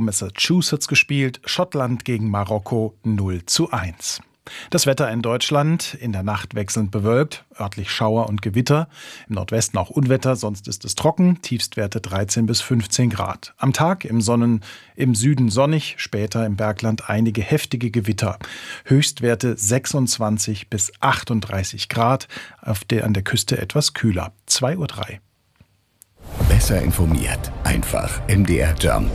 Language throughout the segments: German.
Massachusetts gespielt, Schottland gegen Marokko 0:1. Das Wetter in Deutschland: in der Nacht wechselnd bewölkt, örtlich Schauer und Gewitter. Im Nordwesten auch Unwetter, sonst ist es trocken. Tiefstwerte 13 bis 15 Grad. Am Tag im Süden sonnig, später im Bergland einige heftige Gewitter. Höchstwerte 26 bis 38 Grad, an der Küste etwas kühler. 2:03 Uhr. Besser informiert, einfach MDR Jump.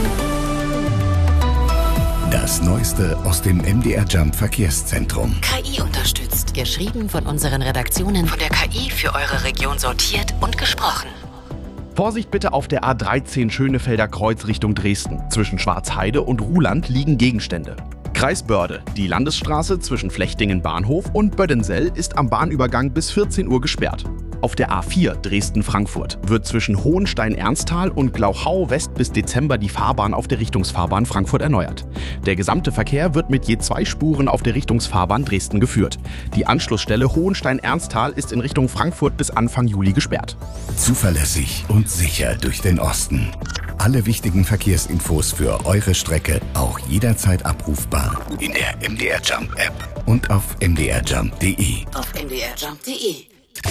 Das Neueste aus dem MDR Jump Verkehrszentrum. KI unterstützt. Geschrieben von unseren Redaktionen. Von der KI für eure Region sortiert und gesprochen. Vorsicht bitte auf der A13 Schönefelder Kreuz Richtung Dresden. Zwischen Schwarzheide und Ruhland liegen Gegenstände. Kreis Börde. Die Landesstraße zwischen Flechtingen Bahnhof und Böddensell ist am Bahnübergang bis 14 Uhr gesperrt. Auf der A4 Dresden-Frankfurt wird zwischen Hohenstein-Ernsthal und Glauchau West bis Dezember die Fahrbahn auf der Richtungsfahrbahn Frankfurt erneuert. Der gesamte Verkehr wird mit je 2 Spuren auf der Richtungsfahrbahn Dresden geführt. Die Anschlussstelle Hohenstein-Ernsthal ist in Richtung Frankfurt bis Anfang Juli gesperrt. Zuverlässig und sicher durch den Osten. Alle wichtigen Verkehrsinfos für eure Strecke auch jederzeit abrufbar in der MDR Jump App und auf mdrjump.de. Auf mdrjump.de.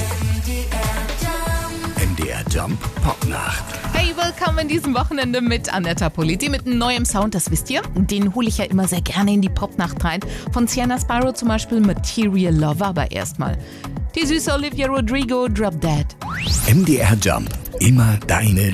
MDR Jump Popnacht. Hey, willkommen in diesem Wochenende mit Anetta Politi mit einem neuen Sound, das wisst ihr. Den hole ich ja immer sehr gerne in die Popnacht rein. Von Sienna Sparrow zum Beispiel Material Lover, aber erstmal die süße Olivia Rodrigo, Drop Dead. MDR Jump, immer deine